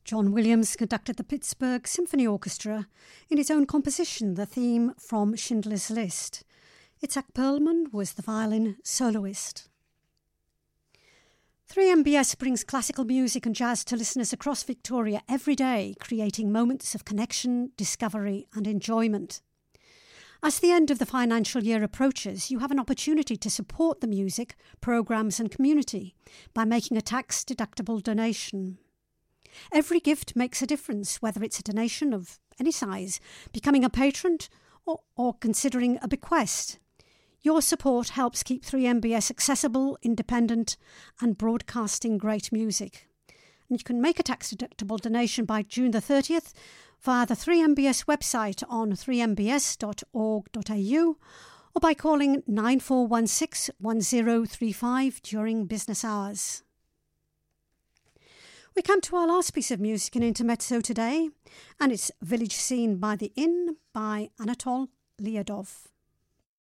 John Williams conducted the Pittsburgh Symphony Orchestra in his own composition, the theme from Schindler's List. Itzhak Perlman was the violin soloist. 3MBS brings classical music and jazz to listeners across Victoria every day, creating moments of connection, discovery and enjoyment. As the end of the financial year approaches, you have an opportunity to support the music, programmes and community by making a tax-deductible donation. Every gift makes a difference, whether it's a donation of any size, becoming a patron or considering a bequest. Your support helps keep 3MBS accessible, independent and broadcasting great music. And you can make a tax-deductible donation by June the 30th via the 3MBS website on 3mbs.org.au or by calling 9416 1035 during business hours. We come to our last piece of music in Intermezzo today, and it's Village Scene by the Inn by Anatol Lyadov.